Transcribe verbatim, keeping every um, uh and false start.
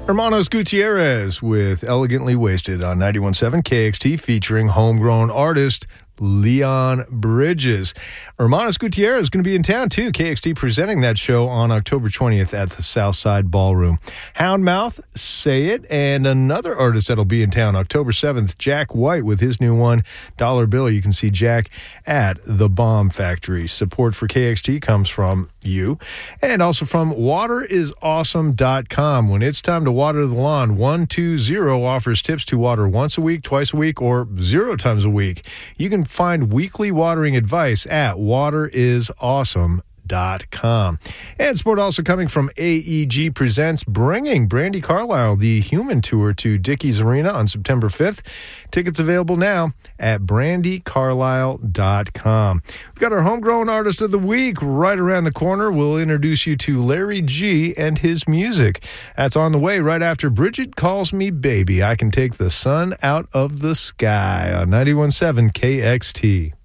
Hermanos Gutierrez with Elegantly Wasted on ninety-one point seven K X T, featuring homegrown artist Leon Bridges. Hermanos Gutierrez is going to be in town too. K X T presenting that show on October twentieth at the Southside Ballroom. Houndmouth, Say It, and another artist that'll be in town October seventh, Jack White, with his new one, Dollar Bill. You can see Jack at the Bomb Factory. Support for K X T comes from you and also from water is awesome dot com. When it's time to water the lawn, one two zero offers tips to water once a week, twice a week, or zero times a week. You can find weekly watering advice at water is awesome dot com. And support also coming from A E G Presents, bringing Brandi Carlile the Human Tour to Dickies Arena on September fifth. Tickets available now at brandi carlile dot com. We've got our Homegrown Artist of the Week right around the corner. We'll introduce you to Larry G and his music. That's on the way right after Bridget Calls Me Baby. I Can Take the Sun Out of the Sky on ninety-one point seven K X T.